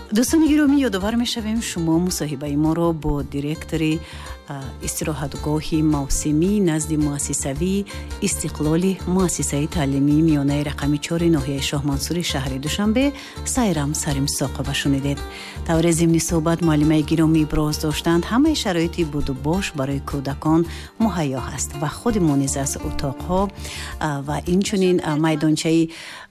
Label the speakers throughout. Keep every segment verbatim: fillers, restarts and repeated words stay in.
Speaker 1: дӯстони гиромӣ, ёдовар мешавем шумо мусоҳибаи моро бо директори истироҳатгоҳи мавсимӣ назди муассисавии истиқлоли муассисаи таълимии миёнаи рақами чори ноҳияи шоҳмансури шаҳри Душанбе Сайрам Саримсоқова шунидед. тавре зимни суҳбат муаллимаи гиромӣ иброз доштанд ҳамаи шароити будубош барои кӯдакон муҳайё ҳаст ва худмон низ аз утоқҳо ва инчунин майдончаи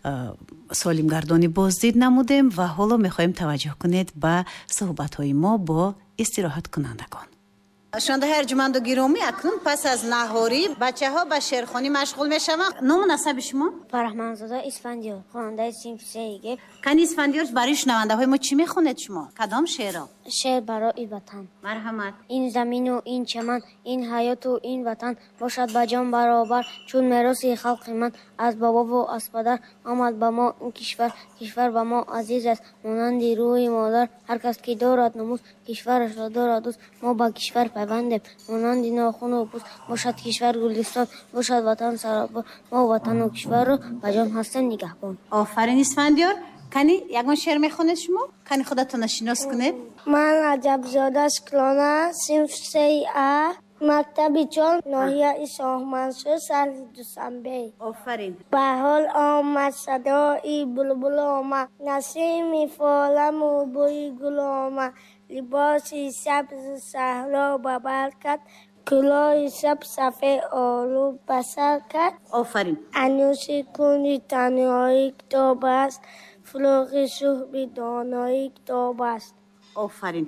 Speaker 1: солимгардонӣ боздид намудем ва ҳоло мехоҳем таваҷҷӯҳ кунед ба суҳбатҳои мо бо истироҳаткунандагон.
Speaker 2: шунавандаҳои арҷуманду гиромӣ, акнун пас аз наҳорӣ бачаҳо ба шеърхонӣ машғул мешаванд. ному насаби шумо?
Speaker 3: фарҳманзода Исфандиёр, хонандаи синфи се.
Speaker 2: кани Исфандиёр, барои шунавандаҳои мо чӣ мехонед шумо? Кадом шеърро?
Speaker 3: шеър барои ватан.
Speaker 2: марҳамат.
Speaker 3: ин замину ин чаман, ин ҳаёту ин ватан бошад ба ҷон баробар, чун мероси халқи ман. аз бобову аз падар омад ба мо ин кишвар. кишвар ба мо азиз аст монанди рӯҳи модар. ҳар кас ки дорад номус, кишварашро дорад дӯст. мо ба кишвар пайвандем монанди нохуну пӯст. бошад кишвар гулистон, бошад ватан саробор. мо ватану кишварро ба ҷон ҳастем нигаҳбон.
Speaker 2: офарин Исфандиёр. кани ягон шеър мехонед шумо? кани худатонро шинос кунед.
Speaker 4: ман Раҷабзода Шуклона, синфи се А, мактаби чор, ноҳияи Шоҳмансур, шаҳри Душанбе.
Speaker 2: офарин.
Speaker 4: баҳор омад, садои булбул омад, насими фоламу бӯи гул омад. либоси сабзи саҳро ба бар кард, кӯлои сабз сафед олу ба сар кард.
Speaker 2: офарин.
Speaker 4: анӯши кунҷи танҳоӣ китоб аст, фурӯғи шӯҳби доноӣ китоб аст.
Speaker 2: офарин.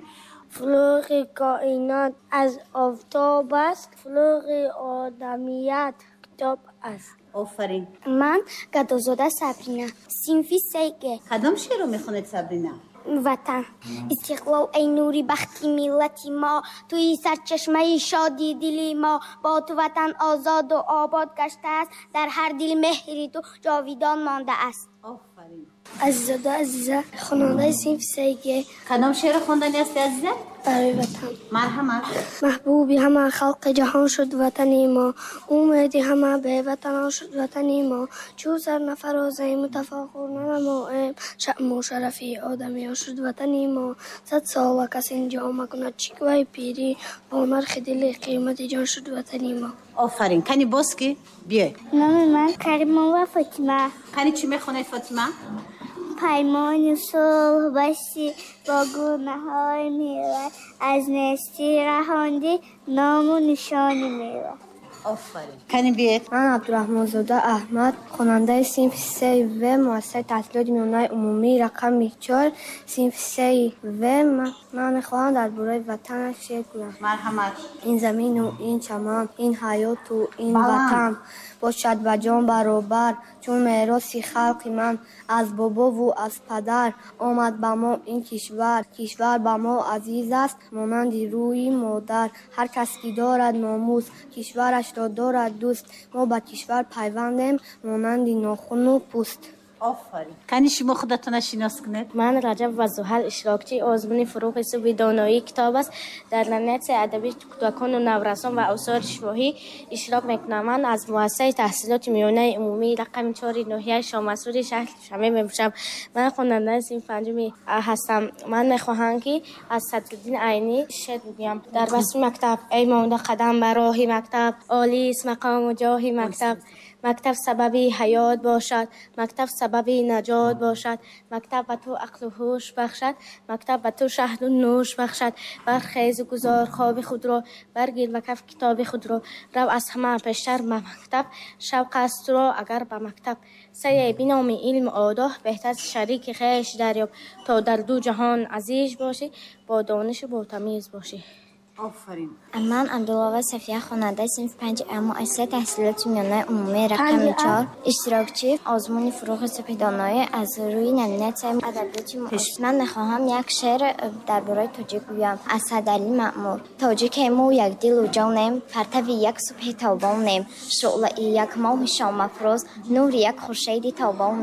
Speaker 4: фурӯғи коинот аз офтоб аст, фурӯғи одамият китоб аст.
Speaker 2: офарин.
Speaker 4: ман Гадозода Сабрина, синфи се.
Speaker 2: кадом шеърро мехонед Сабрина?
Speaker 4: ватан. истиқлол ай нури бахти миллати мо, туи сарчашмаи шоди дили мо. бо ту ватан озоду обод гаштааст, дар ҳар дил меҳри ту ҷовидон мондааст.
Speaker 2: офарин.
Speaker 4: азизода Азиза, хонандаи синфи се.
Speaker 2: кадом шеърро хонданӣ ҳасти Азиза?
Speaker 4: барои ватан.
Speaker 2: марҳамат.
Speaker 4: маҳбуби ҳама халқи ҷаҳон шуд ватани мо, умеди ҳама беватанон шуд ватани мо. чӯ сар нафарозаиму тафаххур нанамоем, шаъму шарафи одамиён шуд ватани мо. сад сола кас инҷо макунад шикваи пирӣ, бо нархи дили қимати ҷон шуд ватани мо.
Speaker 2: офарин. кани боски биёй.
Speaker 4: номи ман Каримова Фотима.
Speaker 2: кани чӣ мехонед Фотима?
Speaker 4: паймони сулҳ басти бо гунаҳои миллат, аз нестӣ раҳонди ному нишони миллат.
Speaker 2: офарин. кани биед.
Speaker 5: ман Абдураҳмонзода Аҳмад, хонандаи синфи се В, муассисаи таҳсилоти миёнаи умумии рақами чор, синфи се В. ман мехоҳам дар бораи ватанаш шеър кунам.
Speaker 2: марҳамат.
Speaker 5: ин замину ин чаман, ин ҳаёту ин
Speaker 2: баланд.
Speaker 5: ватан бошад ба ҷон баробар, чун мероси халқи ман. аз бобову аз падар омад ба мо ин кишвар. кишвар ба мо азиз аст монанди рӯҳи модар. ҳар кас ки дорад номус, кишварашро дорад дӯст. мо ба кишвар пайвандем монанди нохуну пӯст.
Speaker 2: офарин. кани шумо худатонро шинос кунед.
Speaker 3: ман Раҷаб ва Зуҳал Ишрокчӣ, озмуни фурӯғи субҳи доноӣ китоб аст. дар номинатсияи адабии кӯдакону наврасон ва осори шифоҳӣ иштирок мекунам. ман аз муассисаи таҳсилоти миёнаи умумии рақами чори ноҳияи Шоҳмансури шаҳри Душанбе мебошам. ман хонандаи синфи панҷуми ҳастам. ман мехоҳам ки аз Садриддин Айнӣ шеър бигӯям. дар васфи мактаб эй монда қадам ба роҳи мактаб, олист мақому ҷоҳи мактаб. мактаб сабаби ҳаёт бошад, мактаб сабаби наҷот бошад. мактаб ба ту ақлу ҳуш бахшад, мактаб ба ту шаҳду нӯш бахшад. бархезу гузор хоби худро, баргир ба каф китоби худро. рав аз ҳама пештар ба мактаб, шавқ аст туро агар ба мактаб. сае биноми илму одоҳ, беҳтар шарики хеш дарёб, то дар ду ҷаҳон азиз бошӣ, бо донишу бо тамиз бошӣ.
Speaker 2: офарин.
Speaker 6: ман Абдуллова Сафия, хонандаи синфи панҷ А, муассисаи таҳсилоти миёнаи умумии рақами чор, иштирокчӣ озмуни фурӯғи субҳи доноӣ. аз рӯи номинатсияи адабиёти муосир ман мехоҳам як шеър дар бораи тоҷик гӯям. Асадалӣ Маъмур. тоҷикему якдилу ҷонем, партави як субҳи тобонем, шуълаи як моҳи шомафрӯз, нури як хуршеди тобонем.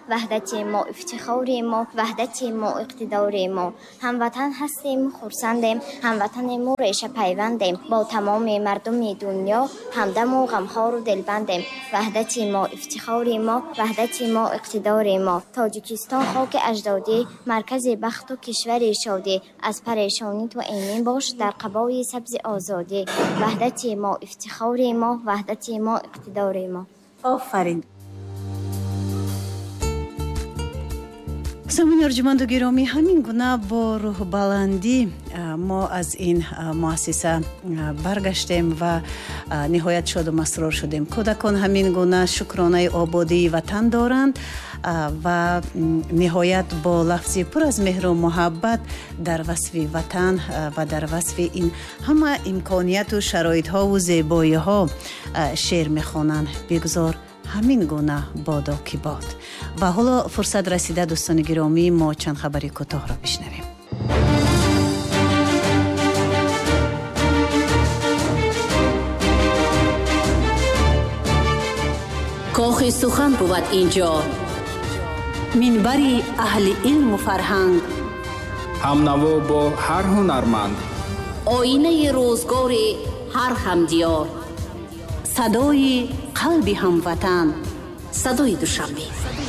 Speaker 6: وحدتی ما افتخاری ما، وحدتی ما اقتداری ما. هموطن هستیم، خرسندیم، هموطن ما ریشه پیوندیم، با تمام مردم دنیا همدم و غمخوار و دلبندیم. وحدتی ما افتخاری ما، وحدتی ما اقتداری ما. تاجیکستان خاک اجدادی، مرکز بخت و کشور شادی، از پریشانی تو ایمن باش در قبای سبز آزادی. وحدتی ما افتخاری ما، وحدتی ما اقتداری ما.
Speaker 1: آفرین. سامعین ارجمند و گرامی، همین گونه با روح بلندی ما از این مؤسسه برگشتیم و نهایت شاد و مسرور شدیم. کودکان همین گونه شکرانه آبادی وطن دارند و نهایت با لفظی پر از مهر و محبت در وصف وطن و در وصف این همه امکانیت و شرایط ها و زیبایی ها شعر میخوانند. بگذار همین گونه بادا کی باد. و حالا فرصت رسیده دوستان گرامی، ما چند خبری کوتاه را بشنویم.
Speaker 7: کاخ سخن بود اینجا، منبری اهل علم و فرهنگ،
Speaker 8: همنوا با هر هنرمند،
Speaker 7: آینه روزگار هر همدیار، صدای قلب هموطن، صدای دوشنبه.